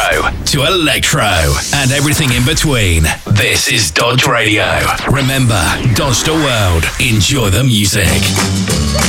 techno to electro and everything in between. This is Dodge Radio. Remember, Dodge the world. Enjoy the music.